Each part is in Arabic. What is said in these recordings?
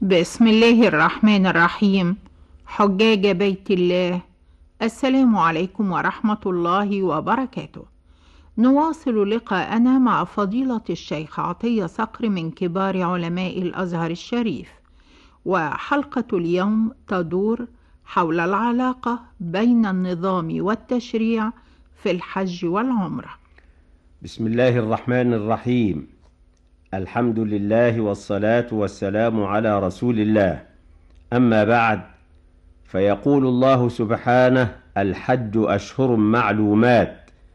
بسم الله الرحمن الرحيم. حجاج بيت الله، السلام عليكم ورحمة الله وبركاته. نواصل لقاءنا مع فضيلة الشيخ عطية صقر من كبار علماء الأزهر الشريف، وحلقة اليوم تدور حول العلاقة بين النظام والتشريع في الحج والعمرة. بسم الله الرحمن الرحيم. الحمد لله والصلاة والسلام على رسول الله. أما بعد، فيقول الله سبحانه: الحج أشهر معلومات،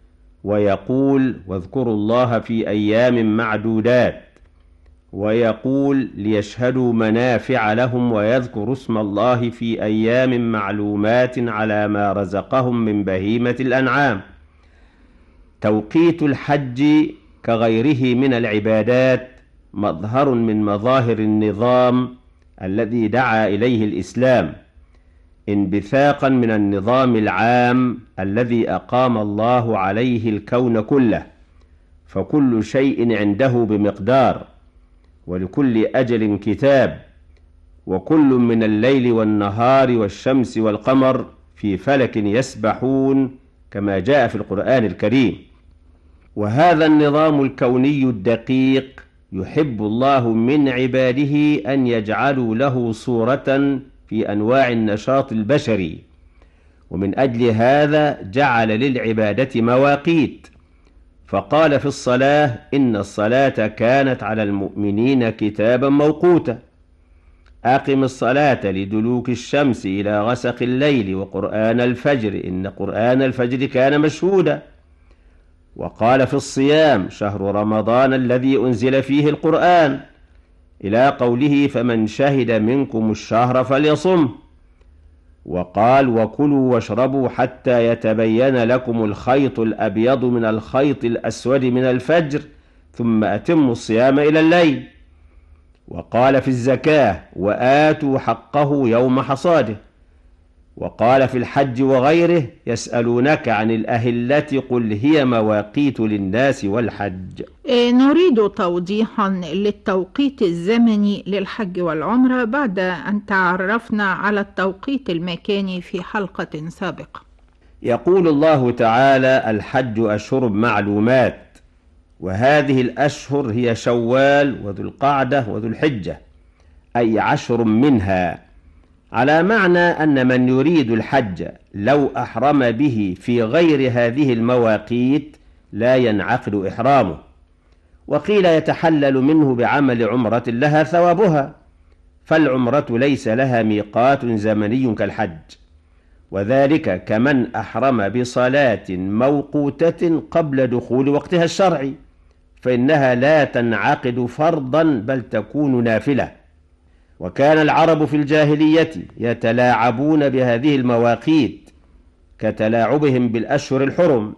ويقول: واذكروا الله في أيام معدودات، ويقول: ليشهدوا منافع لهم ويذكروا اسم الله في أيام معلومات على ما رزقهم من بهيمة الأنعام. توقيت الحج كغيره من العبادات مظهر من مظاهر النظام الذي دعا إليه الإسلام، انبثاقا من النظام العام الذي أقام الله عليه الكون كله، فكل شيء عنده بمقدار، ولكل أجل كتاب، وكل من الليل والنهار والشمس والقمر في فلك يسبحون كما جاء في القرآن الكريم. وهذا النظام الكوني الدقيق يحب الله من عباده أن يجعلوا له صورة في أنواع النشاط البشري، ومن أجل هذا جعل للعبادة مواقيت، فقال في الصلاة: إن الصلاة كانت على المؤمنين كتابا موقوتا. أقم الصلاة لدلوك الشمس إلى غسق الليل وقرآن الفجر إن قرآن الفجر كان مشهودا. وقال في الصيام: شهر رمضان الذي أنزل فيه القرآن، إلى قوله: فمن شهد منكم الشهر فليصم. وقال: وكلوا واشربوا حتى يتبين لكم الخيط الأبيض من الخيط الأسود من الفجر ثم أتموا الصيام إلى الليل. وقال في الزكاة: وآتوا حقه يوم حصاده. وقال في الحج وغيره: يسألونك عن الأهلة قل هي مواقيت للناس والحج. نريد توضيحا للتوقيت الزمني للحج والعمرة بعد أن تعرفنا على التوقيت المكاني في حلقة سابقة. يقول الله تعالى: الحج أشهر معلومات، وهذه الأشهر هي شوال وذو القعدة وذو الحجة، أي 10 منها، على معنى أن من يريد الحج لو أحرم به في غير هذه المواقيت لا ينعقد إحرامه، وقيل يتحلل منه بعمل عمرة لها ثوابها، فالعمرة ليس لها ميقات زمني كالحج، وذلك كمن أحرم بصلاة موقوتة قبل دخول وقتها الشرعي، فإنها لا تنعقد فرضا بل تكون نافلة. وكان العرب في الجاهلية يتلاعبون بهذه المواقيت كتلاعبهم بالأشهر الحرم،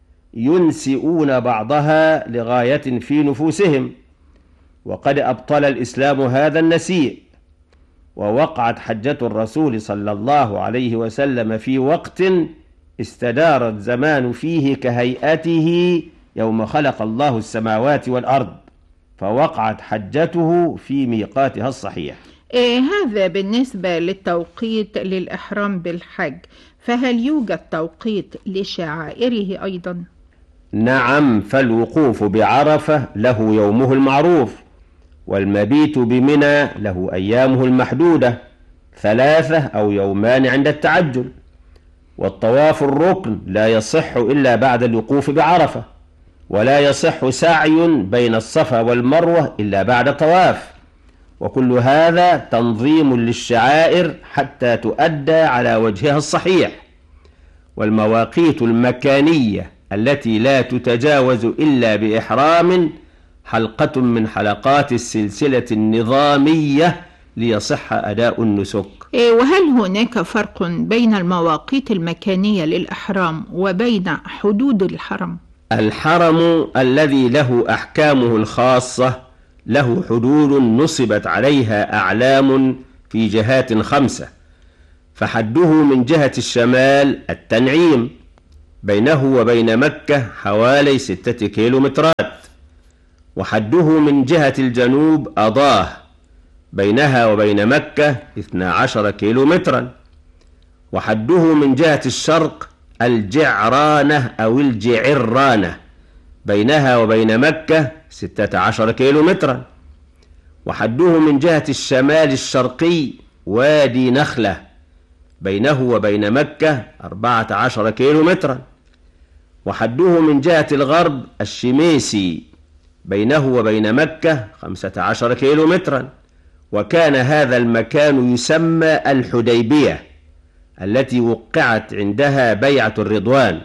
ينسئون بعضها لغاية في نفوسهم، وقد أبطل الإسلام هذا النسيء. ووقعت حجة الرسول صلى الله عليه وسلم في وقت استدار الزمان فيه كهيئته يوم خلق الله السماوات والأرض، فوقعت حجته في ميقاتها الصحيح. هذا بالنسبة للتوقيت للإحرام بالحج، فهل يوجد توقيت لشعائره أيضا؟ نعم، فالوقوف بعرفة له يومه المعروف، والمبيت بمنى له أيامه المحدودة 3 أو يومان عند التعجل، والطواف الركن لا يصح إلا بعد الوقوف بعرفة، ولا يصح سعي بين الصفا والمروة إلا بعد الطواف، وكل هذا تنظيم للشعائر حتى تؤدى على وجهها الصحيح. والمواقيت المكانية التي لا تتجاوز إلا بإحرام حلقة من حلقات السلسلة النظامية ليصح أداء النسك. وهل هناك فرق بين المواقيت المكانية للإحرام وبين حدود الحرم؟ الحرم الذي له أحكامه الخاصة له حدود نصبت عليها أعلام في جهات 5، فحده من جهة الشمال التنعيم، بينه وبين مكة حوالي 6 كيلومترات، وحده من جهة الجنوب أضاه، بينها وبين مكة 12 كيلومترا، وحده من جهة الشرق الجعرانة أو الجعرانة، بينها وبين مكة 16 كيلومترا، وحده من جهة الشمال الشرقي وادي نخلة، بينه وبين مكة 14 كيلومترا، وحده من جهة الغرب الشميسي، بينه وبين مكة 15 كيلومترا. وكان هذا المكان يسمى الحديبية التي وقعت عندها بيعة الرضوان.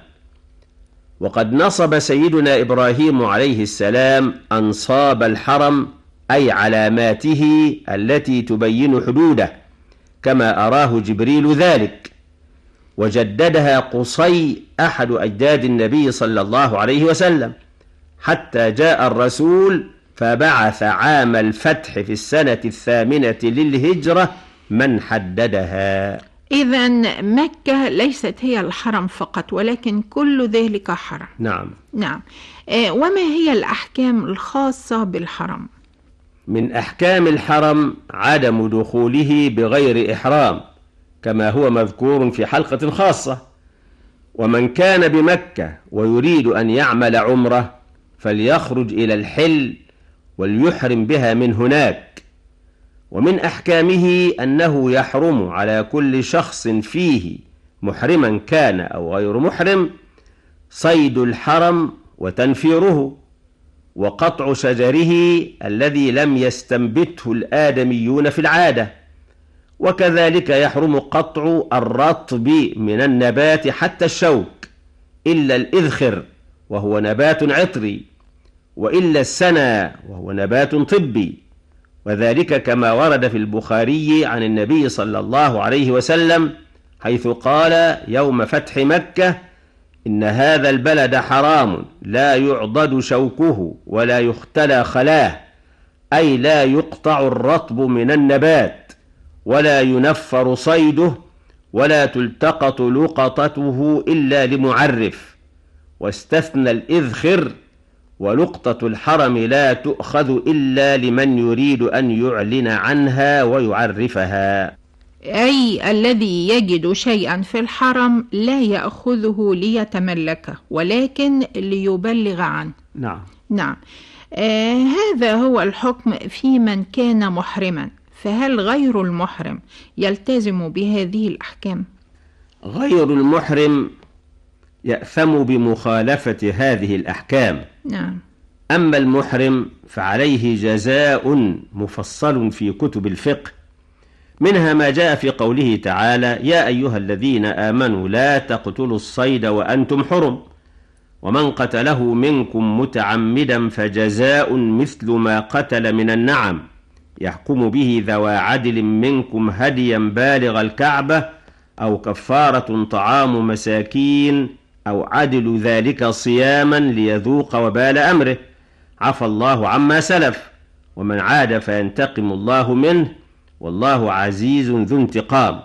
وقد نصب سيدنا إبراهيم عليه السلام أنصاب الحرم، أي علاماته التي تبين حدوده، كما أراه جبريل ذلك، وجددها قصي أحد أجداد النبي صلى الله عليه وسلم، حتى جاء الرسول فبعث عام الفتح في السنة 8 للهجرة من حددها. إذن مكة ليست هي الحرم فقط، ولكن كل ذلك حرم. نعم. نعم. وما هي الأحكام الخاصة بالحرم؟ من أحكام الحرم عدم دخوله بغير إحرام، كما هو مذكور في حلقة خاصة. ومن كان بمكة ويريد أن يعمل عمرة فليخرج إلى الحل وليحرم بها من هناك. ومن أحكامه أنه يحرم على كل شخص فيه، محرما كان أو غير محرم، صيد الحرم وتنفيره، وقطع شجره الذي لم يستنبته الآدميون في العادة. وكذلك يحرم قطع الرطب من النبات حتى الشوك، إلا الإذخر وهو نبات عطري، وإلا السنى وهو نبات طبي، وذلك كما ورد في البخاري عن النبي صلى الله عليه وسلم حيث قال يوم فتح مكة: إن هذا البلد حرام لا يعضد شوكه ولا يختلى خلاه، أي لا يقطع الرطب من النبات ولا ينفر صيده ولا تلتقط لقطته إلا لمعرف. واستثنى الإذخر، ولقطة الحرم لا تؤخذ إلا لمن يريد أن يعلن عنها ويعرفها. أي الذي يجد شيئا في الحرم لا يأخذه ليتملكه، ولكن ليبلغ عنه. نعم. نعم. هذا هو الحكم في من كان محرما، فهل غير المحرم يلتزم بهذه الأحكام؟ غير المحرم يأثم بمخالفة هذه الأحكام. نعم. أما المحرم فعليه جزاء مفصل في كتب الفقه، منها ما جاء في قوله تعالى: يا أيها الذين آمنوا لا تقتلوا الصيد وأنتم حرم، ومن قتله منكم متعمدا فجزاء مثل ما قتل من النعم، يحكم به ذوى عدل منكم هديا بالغ الكعبة أو كفارة طعام مساكين أو عدل ذلك صياما ليذوق وبال أمره، عفى الله عما سلف، ومن عاد فينتقم الله منه، والله عزيز ذو انتقام.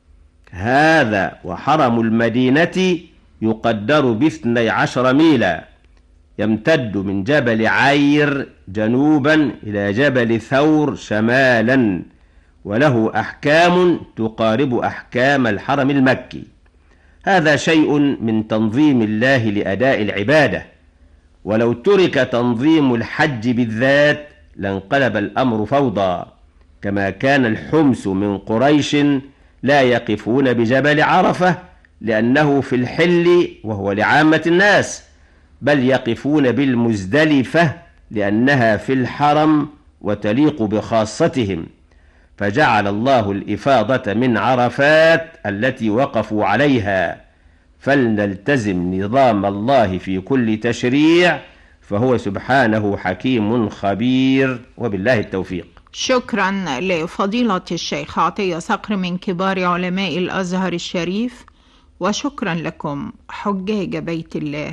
هذا وحرم المدينة يقدر ب12 ميلا، يمتد من جبل عير جنوبا إلى جبل ثور شمالا، وله أحكام تقارب أحكام الحرم المكي. هذا شيء من تنظيم الله لأداء العبادة، ولو ترك تنظيم الحج بالذات لانقلب الأمر فوضى، كما كان الحمس من قريش لا يقفون بجبل عرفة لأنه في الحل وهو لعامة الناس، بل يقفون بالمزدلفة لأنها في الحرم وتليق بخاصتهم، فجعل الله الإفاضة من عرفات التي وقفوا عليها. فلنلتزم نظام الله في كل تشريع، فهو سبحانه حكيم خبير، وبالله التوفيق. شكرا لفضيلة الشيخ عطية صقر من كبار علماء الأزهر الشريف، وشكرا لكم حجاج بيت الله،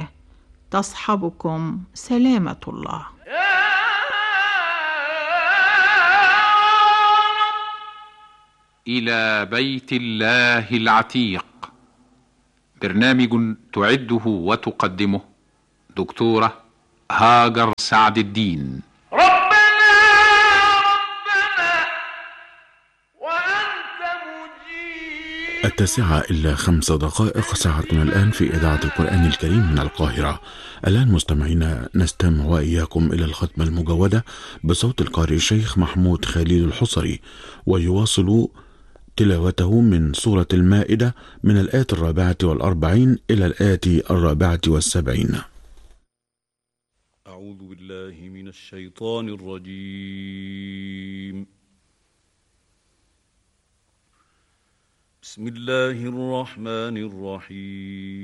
تصحبكم سلامة الله. إلى بيت الله العتيق، برنامج تعده وتقدمه دكتورة هاجر سعد الدين. ربنا 9:05 ساعتنا الآن في إذاعة القرآن الكريم من القاهرة. الآن مستمعينا نستمع وإياكم إلى الختمة المجودة بصوت القارئ الشيخ محمود خليل الحصري، ويواصل تلاوته من سورة المائدة من الآية 44 إلى الآية 74. أعوذ بالله من الشيطان الرجيم. بسم الله الرحمن الرحيم.